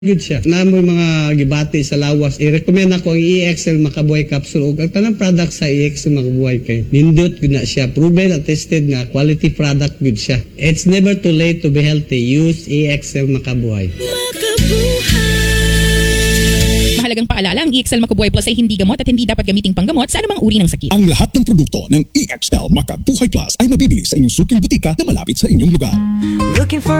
Good siya. Namoy mga gibati sa lawas. I-recommend ako ang EXL Makabuhay Capsule ug ang tanang product sa EXL Makabuhay kay nindot gud na siya. Proven at tested nga quality product gud siya. It's never too late to be healthy. Use EXL Makabuhay. Mahalagang paalala, ang EXL Makabuhay Plus ay hindi gamot at hindi dapat gamiting panggamot sa anumang uri ng sakit. Ang lahat ng produkto ng EXL Makabuhay Plus ay mabibili sa inyong suking butika na malapit sa inyong lugar. Looking for